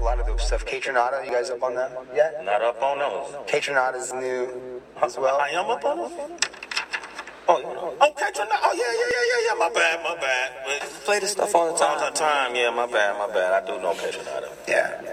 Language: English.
lot of those stuff. Kaytranada, you guys up on that yet? Not up on those. Kaytranada is new as well. I am up on those? Okay, yeah. My bad. Play this stuff all the time. All the time, yeah, my bad. I do know Kaytranada. Yeah.